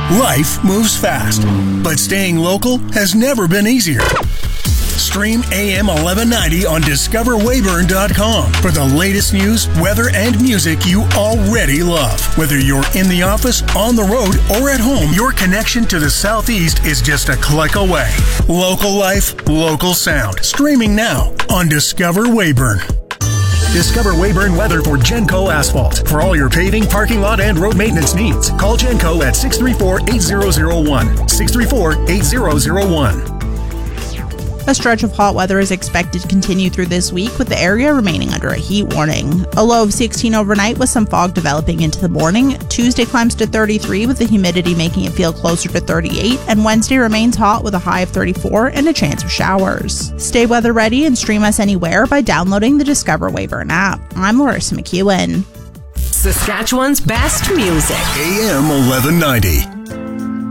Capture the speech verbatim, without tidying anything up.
Life moves fast, but staying local has never been easier. Stream A M eleven ninety on discover weyburn dot com for the latest news, weather, and music you already love. Whether you're in the office, on the road, or at home, your connection to the Southeast is just a click away. Local life, local sound. Streaming now on Discover Weyburn. Discover Weyburn weather for Genco Asphalt. For all your paving, parking lot, and road maintenance needs, call Genco at six three four, eight zero zero one. six three four, eight zero zero one. A stretch of hot weather is expected to continue through this week, with the area remaining under a heat warning. A low of sixteen overnight with some fog developing into the morning. Tuesday climbs to thirty-three with the humidity making it feel closer to thirty-eight, and Wednesday remains hot with a high of thirty-four and a chance of showers. Stay weather ready and stream us anywhere by downloading the Discover Weyburn app. I'm Larissa McEwen. Saskatchewan's best music. A M eleven ninety.